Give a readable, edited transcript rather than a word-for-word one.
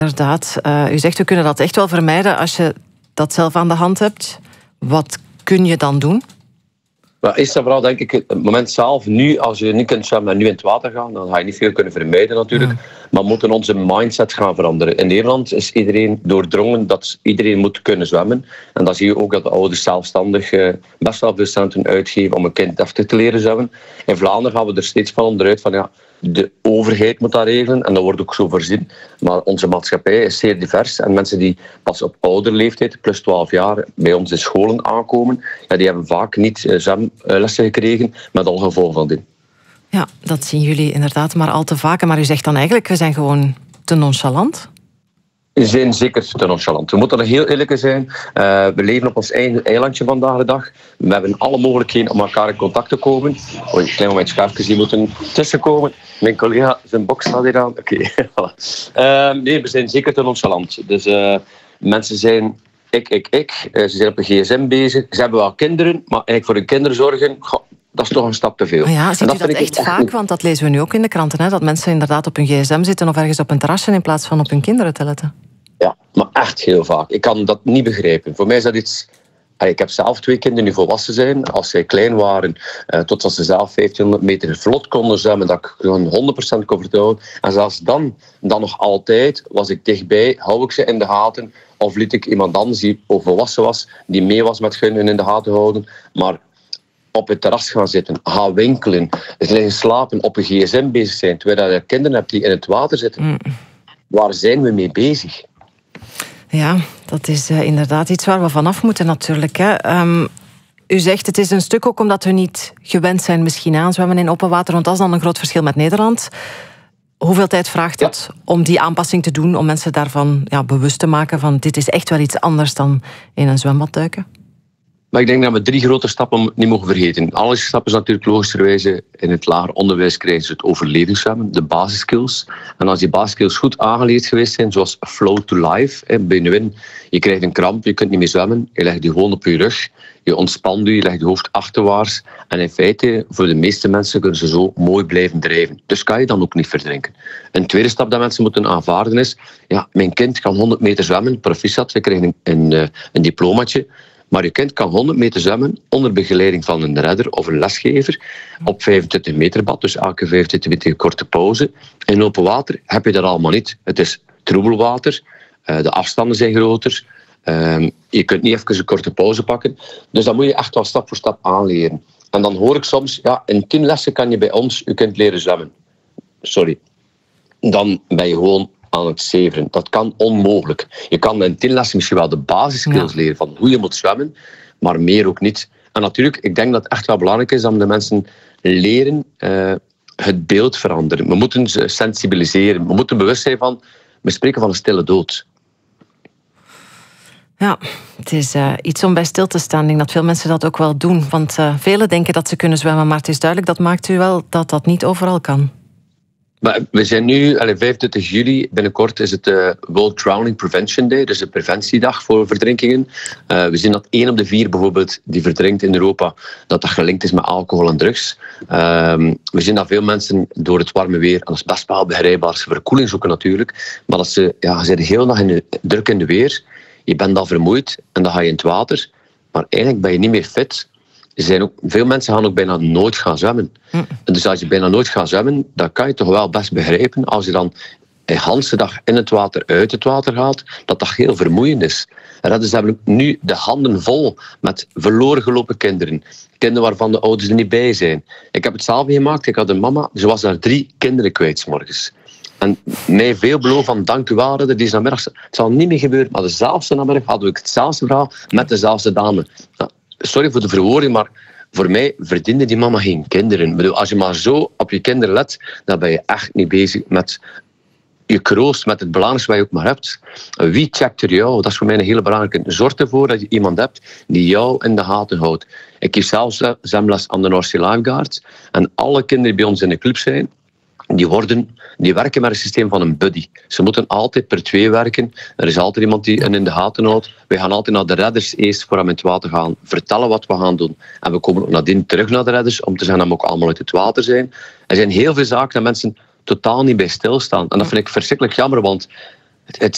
Inderdaad. U zegt, we kunnen dat echt wel vermijden als je dat zelf aan de hand hebt. Wat kun je dan doen? Maar eerst en vooral denk ik, het moment zelf, nu, als je niet kunt zwemmen en nu in het water gaan, dan ga je niet veel kunnen vermijden natuurlijk. Maar we moeten onze mindset gaan veranderen. In Nederland is iedereen doordrongen dat iedereen moet kunnen zwemmen. En dan zie je ook dat de ouders zelfstandig best wel veel centen uitgeven om een kind deftig te leren zwemmen. In Vlaanderen gaan we er steeds van onderuit van de overheid moet dat regelen en dat wordt ook zo voorzien. Maar onze maatschappij is zeer divers en mensen die pas op oudere leeftijd, plus 12 jaar, bij ons in scholen aankomen, die hebben vaak niet zwemlessen gekregen met al gevolgen van dien. Ja, dat zien jullie inderdaad maar al te vaak. Maar u zegt dan eigenlijk, we zijn gewoon te nonchalant? We zijn zeker te nonchalant. We moeten er heel eerlijk zijn. We leven op ons eigen eilandje vandaag de dag. We hebben alle mogelijkheden om elkaar in contact te komen. Een klein moment schaafjes die moeten tussenkomen. Mijn collega, zijn box staat hier aan. Oké. Nee, we zijn zeker te nonchalant. Dus mensen zijn ze zijn op een gsm bezig. Ze hebben wel kinderen, maar eigenlijk voor hun kinderen zorgen, dat is toch een stap te veel. Maar ja, ziet u dat echt vaak? Want dat lezen we nu ook in de kranten. Hè? Dat mensen inderdaad op hun gsm zitten of ergens op een terrasje in plaats van op hun kinderen te letten. Ja, maar echt heel vaak. Ik kan dat niet begrijpen. Voor mij is dat iets... Ik heb zelf 2 kinderen die volwassen zijn. Als zij klein waren, totdat ze zelf 1500 meter vlot konden zwemmen, dat ik gewoon 100% kon vertrouwen. En zelfs dan nog altijd, was ik dichtbij, hou ik ze in de gaten. Of liet ik iemand anders die volwassen was, die mee was met hun in de gaten houden. Maar op het terras gaan zitten, gaan winkelen, liggen slapen, op een gsm bezig zijn, terwijl je kinderen hebt die in het water zitten. Waar zijn we mee bezig? Ja, dat is inderdaad iets waar we vanaf moeten natuurlijk. Hè. U zegt het is een stuk ook omdat we niet gewend zijn misschien aan zwemmen in open water, want dat is dan een groot verschil met Nederland. Hoeveel tijd vraagt het om die aanpassing te doen, om mensen daarvan bewust te maken van dit is echt wel iets anders dan in een zwembad duiken? Maar ik denk dat we 3 grote stappen niet mogen vergeten. De allereerste stap is natuurlijk logischerwijze in het lager onderwijs krijgen ze het overlevingszwemmen, de basiskills. En als die basiskills goed aangeleerd geweest zijn, zoals flow to life, benewin, je krijgt een kramp, je kunt niet meer zwemmen, je legt je gewoon op je rug, je ontspant je legt je hoofd achterwaarts en in feite, voor de meeste mensen kunnen ze zo mooi blijven drijven. Dus kan je dan ook niet verdrinken. Een tweede stap dat mensen moeten aanvaarden is, mijn kind kan 100 meter zwemmen, proficiat, je krijgt een diplomaatje. Maar je kind kan 100 meter zwemmen onder begeleiding van een redder of een lesgever op 25 meter bad, dus elke 25 meter een korte pauze. In open water heb je dat allemaal niet. Het is troebelwater, de afstanden zijn groter, je kunt niet even een korte pauze pakken. Dus dat moet je echt wel stap voor stap aanleren. En dan hoor ik soms, in 10 lessen kan je bij ons je kind leren zwemmen. Sorry. Dan ben je gewoon aan het zeveren. Dat kan onmogelijk. Je kan in 10 lessen misschien wel de basiskills leren van hoe je moet zwemmen, maar meer ook niet. En natuurlijk, ik denk dat het echt wel belangrijk is dat de mensen leren het beeld veranderen. We moeten ze sensibiliseren. We moeten bewust zijn van, we spreken van een stille dood. Ja, het is iets om bij stil te staan. Ik denk dat veel mensen dat ook wel doen. Want velen denken dat ze kunnen zwemmen, maar het is duidelijk, dat maakt u wel dat dat niet overal kan. Maar we zijn nu, 25 juli, binnenkort is het World Drowning Prevention Day, dus de preventiedag voor verdrinkingen. We zien dat 1 op de 4 bijvoorbeeld die verdrinkt in Europa, dat gelinkt is met alcohol en drugs. We zien dat veel mensen door het warme weer, en dat is best wel begrijpbaar, ze verkoeling zoeken natuurlijk, maar dat ze zitten de hele dag druk in de weer, je bent al vermoeid en dan ga je in het water, maar eigenlijk ben je niet meer fit. Veel mensen gaan ook bijna nooit gaan zwemmen. Dus als je bijna nooit gaat zwemmen, dan kan je toch wel best begrijpen als je dan de hele dag in het water, uit het water gaat, dat heel vermoeiend is. En dat is hebben nu de handen vol met verloren gelopen kinderen. Kinderen waarvan de ouders er niet bij zijn. Ik heb het zelf meegemaakt. Ik had een mama, ze was daar 3 kinderen kwijt 's morgens. En mij veel beloofd van dank u wel, die is namiddag. Het zal niet meer gebeuren, maar dezelfde namiddag hadden we hetzelfde verhaal met dezelfde dame. Sorry voor de verwoording, maar voor mij verdiende die mama geen kinderen. Ik bedoel, als je maar zo op je kinderen let, dan ben je echt niet bezig met je kroost, met het belangrijkste wat je ook maar hebt. Wie checkt er jou? Dat is voor mij een hele belangrijke. Zorg ervoor dat je iemand hebt die jou in de gaten houdt. Ik geef zelfs zwemles aan de North Sea Lifeguards. En alle kinderen die bij ons in de club zijn, die werken met een systeem van een buddy. Ze moeten altijd per 2 werken. Er is altijd iemand die hen in de gaten houdt. We gaan altijd naar de redders eerst voor hem in het water gaan, vertellen wat we gaan doen. En we komen ook nadien terug naar de redders om te zeggen dat we ook allemaal uit het water zijn. Er zijn heel veel zaken dat mensen totaal niet bij stilstaan. En dat vind ik verschrikkelijk jammer, want het